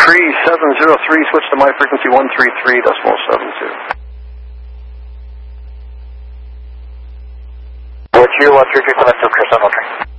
13703, switch to my frequency 133.72. What's your 133 Clemenza, Chris, I'm okay.